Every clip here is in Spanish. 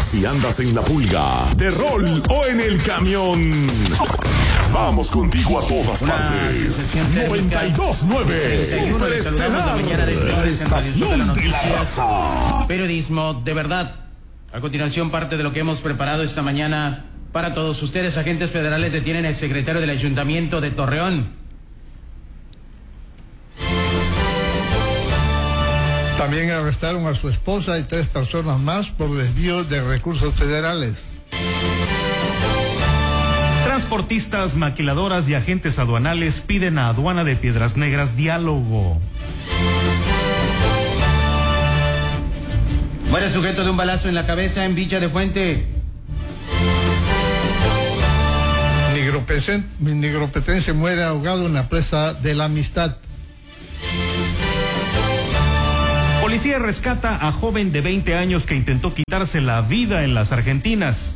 Si andas en la pulga, de rol o en el camión, vamos contigo a todas partes. 92.9 Superestelar, la estación de la raza. Periodismo de verdad. A continuación, parte de lo que hemos preparado esta mañana para todos ustedes. Agentes federales detienen al secretario del Ayuntamiento de Torreón. También arrestaron a su esposa y 3 personas más por desvío de recursos federales. Transportistas, maquiladoras y agentes aduanales piden a Aduana de Piedras Negras diálogo. Muere sujeto de un balazo en la cabeza en Villa de Fuente. Nigropetense muere ahogado en la presa de la Amistad. Policía rescata a joven de 20 años que intentó quitarse la vida en las Argentinas.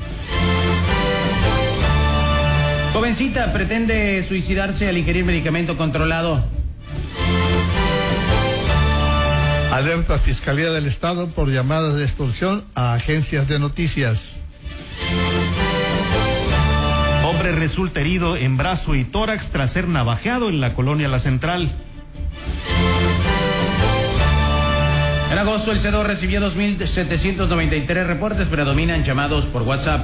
Jovencita pretende suicidarse al ingerir medicamento controlado. Alerta Fiscalía del Estado por llamadas de extorsión a agencias de noticias. Hombre resulta herido en brazo y tórax tras ser navajeado en la colonia La Central. En agosto, el CEDO recibió 2.793 reportes, predominan llamados por WhatsApp.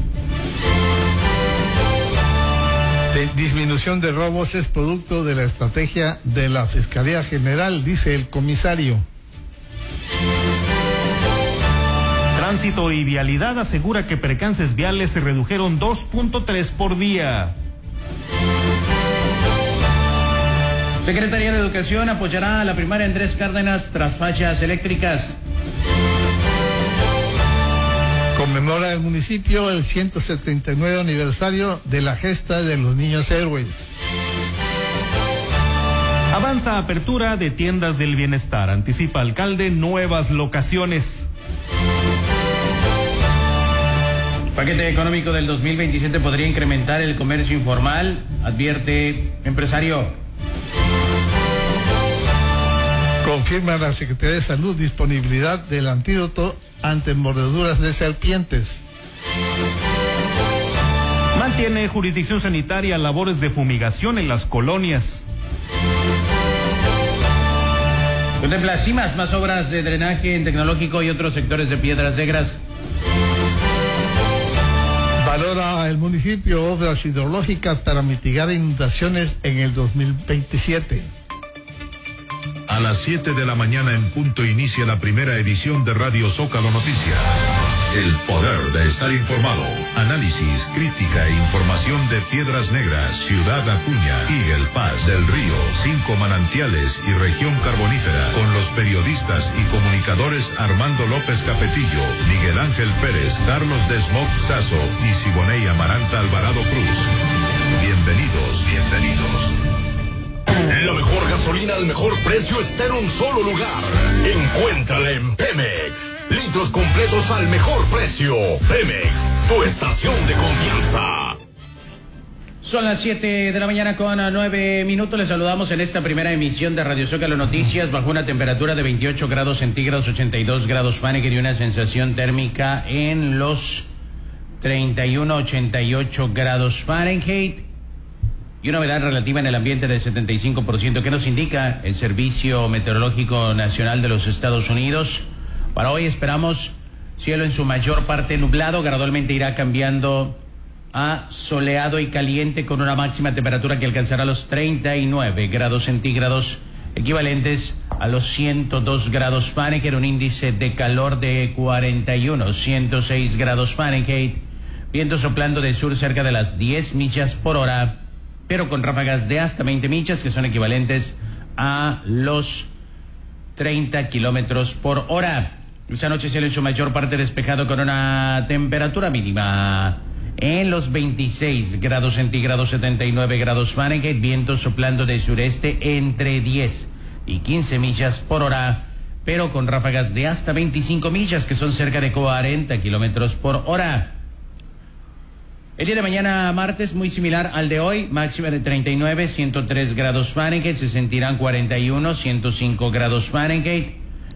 Disminución de robos es producto de la estrategia de la Fiscalía General, dice el comisario. Tránsito y Vialidad asegura que percances viales se redujeron 2.3 por día. Secretaría de Educación apoyará a la primaria Andrés Cárdenas tras fallas eléctricas. Conmemora el municipio el 179 aniversario de la gesta de los niños héroes. Avanza apertura de tiendas del bienestar. Anticipa alcalde nuevas locaciones. Paquete económico del 2027 podría incrementar el comercio informal, advierte empresario. Confirma la Secretaría de Salud disponibilidad del antídoto ante mordeduras de serpientes. Mantiene jurisdicción sanitaria labores de fumigación en las colonias. Contempla CIMAS más obras de drenaje en Tecnológico y otros sectores de Piedras Negras. Valora el municipio obras hidrológicas para mitigar inundaciones en el 2027. A las 7 de la mañana en punto inicia la primera edición de Radio Zócalo Noticias. El poder de estar informado. Análisis, crítica e información de Piedras Negras, Ciudad Acuña, El Paz, Del Río, 5 Manantiales y Región Carbonífera. Con los periodistas y comunicadores Armando López Capetillo, Miguel Ángel Pérez, Carlos Desmog Sazo y Siboney Amaranta Alvarado Cruz. Bienvenidos, bienvenidos. La mejor gasolina al mejor precio está en un solo lugar. Encuéntrala en Pemex. Litros completos al mejor precio. Pemex, tu estación de confianza. Son las 7 de la mañana con 9 minutos. Les saludamos en esta primera emisión de Radio Zócalo Noticias bajo una temperatura de 28 grados centígrados, 82 grados Fahrenheit y una sensación térmica en los 31-88 grados Fahrenheit. Y una humedad relativa en el ambiente del 75%, que nos indica el Servicio Meteorológico Nacional de los Estados Unidos. Para hoy esperamos cielo en su mayor parte nublado, gradualmente irá cambiando a soleado y caliente con una máxima temperatura que alcanzará los 39 grados centígrados, equivalentes a los 102 grados Fahrenheit, un índice de calor de 106 grados Fahrenheit, viento soplando de sur cerca de las 10 millas por hora, pero con ráfagas de hasta 20 millas, que son equivalentes a los 30 kilómetros por hora. Esta noche cielo en su mayor parte despejado con una temperatura mínima en los 26 grados centígrados, 79 grados Fahrenheit, viento soplando de sureste entre 10 y 15 millas por hora, pero con ráfagas de hasta 25 millas, que son cerca de 40 kilómetros por hora. El día de mañana, martes, muy similar al de hoy, máxima de 39, 103 grados Fahrenheit, se sentirán 41, 105 grados Fahrenheit,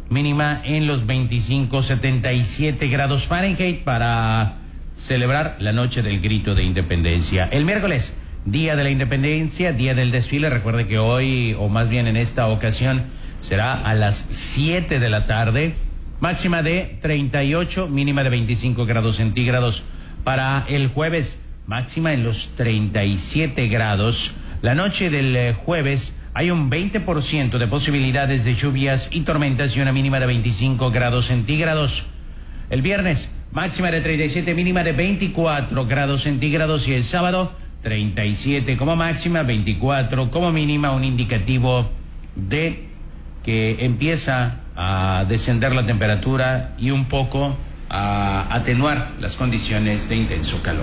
mínima en los 77 grados Fahrenheit para celebrar la noche del grito de independencia. El miércoles, Día de la Independencia, Día del Desfile. Recuerde que hoy, o más bien en esta ocasión, será a las 7 de la tarde. Máxima de 38, mínima de 25 grados centígrados. Para el jueves, máxima en los 37 grados. La noche del jueves hay un 20% de posibilidades de lluvias y tormentas y una mínima de 25 grados centígrados. El viernes, máxima de 37, mínima de 24 grados centígrados. Y el sábado, 37 como máxima, 24 como mínima, un indicativo de que empieza a descender la temperatura y un poco a atenuar las condiciones de intenso calor.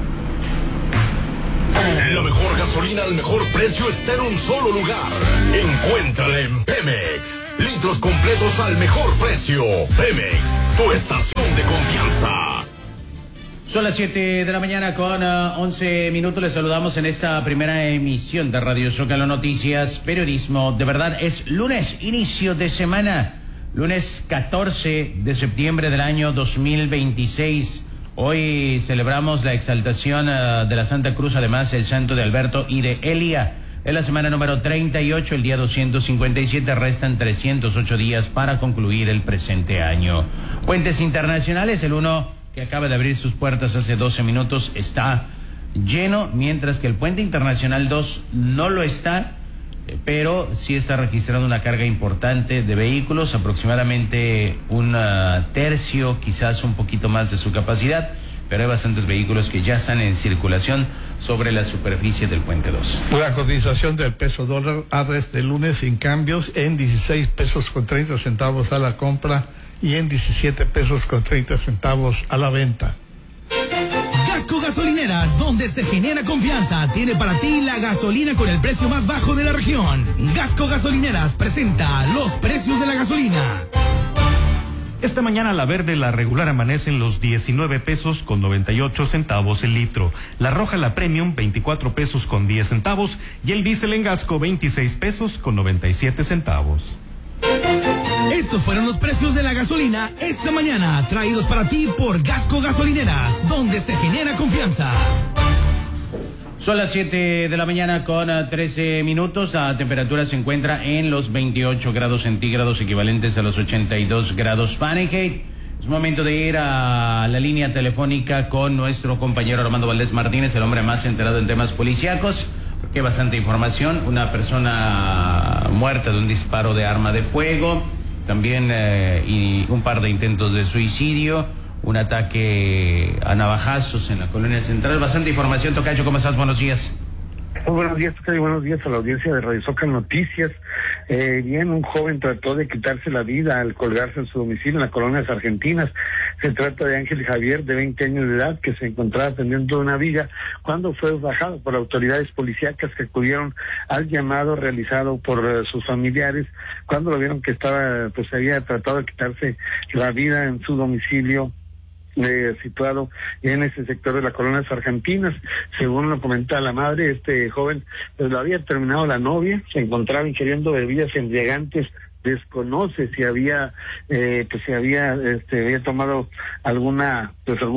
La mejor gasolina al mejor precio está en un solo lugar. Encuéntrala en Pemex. Litros completos al mejor precio. Pemex, tu estación de confianza. Son las 7 de la mañana con 11 minutos. Les saludamos en esta primera emisión de Radio Zócalo Noticias, periodismo de verdad. Es lunes, inicio de semana, lunes 14 de septiembre del año 2026. Hoy celebramos la exaltación de la Santa Cruz, además el santo de Alberto y de Elia. Es la semana número 38, el día 257, restan 308 días para concluir el presente año. Puentes internacionales, el uno que acaba de abrir sus puertas hace 12 minutos está lleno, mientras que el puente internacional 2 no lo está, pero sí está registrando una carga importante de vehículos, aproximadamente un tercio, quizás un poquito más de su capacidad, pero hay bastantes vehículos que ya están en circulación sobre la superficie del puente 2. La cotización del peso dólar abre este lunes sin cambios en 16 pesos con 30 centavos a la compra y en 17 pesos con 30 centavos a la venta. Gasco Gasolineras, donde se genera confianza, tiene para ti la gasolina con el precio más bajo de la región. Gasco Gasolineras presenta los precios de la gasolina. Esta mañana la verde, la regular, amanece en los 19 pesos con 98 centavos el litro. La roja, la premium, 24 pesos con 10 centavos. Y el diésel en Gasco, 26 pesos con 97 centavos. Estos fueron los precios de la gasolina esta mañana, traídos para ti por Gasco Gasolineras, donde se genera confianza. Son las 7 de la mañana con 13 minutos. La temperatura se encuentra en los 28 grados centígrados, equivalentes a los 82 grados Fahrenheit. Es momento de ir a la línea telefónica con nuestro compañero Armando Valdés Martínez, el hombre más enterado en temas policíacos, porque hay bastante información. Una persona muerta de un disparo de arma de fuego, también y un par de intentos de suicidio, un ataque a navajazos en la colonia central. Bastante información. Tocayo, ¿cómo estás? Buenos días. Muy buenos días, Tocayo. Buenos días a la audiencia de Radio Zócalo Noticias. Bien, un joven trató de quitarse la vida al colgarse en su domicilio en la colonia de Argentinas. Se trata de Ángel Javier, de 20 años de edad, que se encontraba pendiente de una viga cuando fue bajado por autoridades policíacas que acudieron al llamado realizado por sus familiares cuando lo vieron que estaba, pues había tratado de quitarse la vida en su domicilio situado en ese sector de la colonia de Argentinas. Según lo comenta la madre, este joven pues lo había terminado la novia, se encontraba ingiriendo bebidas embriagantes, desconoce si había había tomado alguna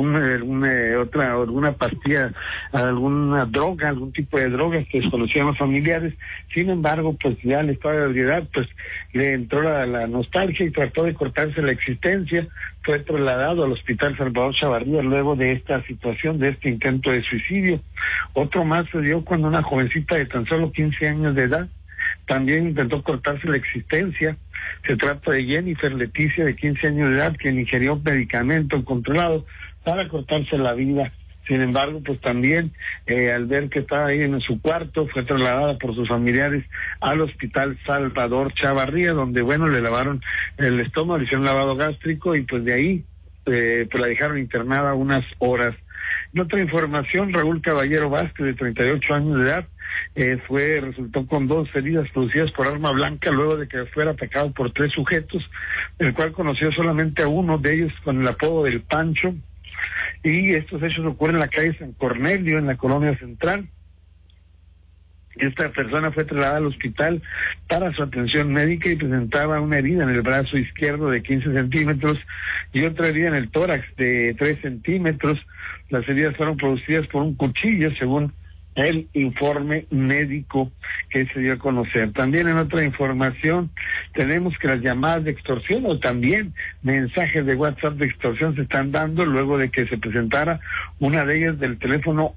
pastilla, alguna droga, algún tipo de droga que desconocían los familiares. Sin embargo, pues ya al estado de ebriedad pues le entró la nostalgia y trató de cortarse la existencia. Fue trasladado al Hospital Salvador Chavarría luego de esta situación, de este intento de suicidio. Otro más se dio cuando una jovencita de tan solo 15 años de edad también intentó cortarse la existencia. Se trata de Jennifer Leticia, de 15 años de edad, quien ingirió un medicamento controlado para cortarse la vida. Sin embargo, pues también al ver que estaba ahí en su cuarto, fue trasladada por sus familiares al Hospital Salvador Chavarría, donde le lavaron el estómago, le hicieron lavado gástrico y pues de ahí pues la dejaron internada unas horas. En otra información, Raúl Caballero Vázquez, de 38 años de edad, resultó con 2 heridas producidas por arma blanca luego de que fuera atacado por 3 sujetos, el cual conoció solamente a uno de ellos con el apodo del Pancho, y estos hechos ocurren en la calle San Cornelio, en la colonia central. Esta persona fue trasladada al hospital para su atención médica y presentaba una herida en el brazo izquierdo de 15 centímetros y otra herida en el tórax de 3 centímetros. Las heridas fueron producidas por un cuchillo, según el informe médico que se dio a conocer. También en otra información tenemos que las llamadas de extorsión o también mensajes de WhatsApp de extorsión se están dando luego de que se presentara una de ellas del teléfono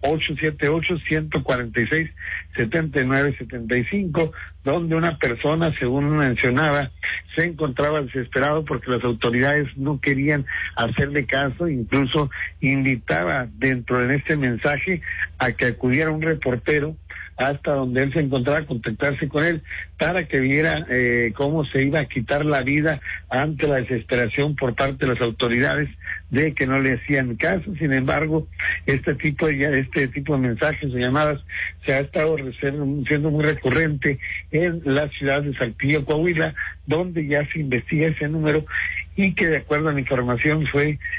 878-146-7975, donde una persona, según mencionaba, se encontraba desesperado porque las autoridades no querían hacerle caso, incluso invitaba dentro de este mensaje a que acudiera un reportero hasta donde él se encontraba, a contactarse con él para que viera cómo se iba a quitar la vida ante la desesperación por parte de las autoridades de que no le hacían caso. Sin embargo, este tipo de mensajes o llamadas se ha estado siendo muy recurrente en la ciudad de Saltillo, Coahuila, donde ya se investiga ese número y que de acuerdo a la información fue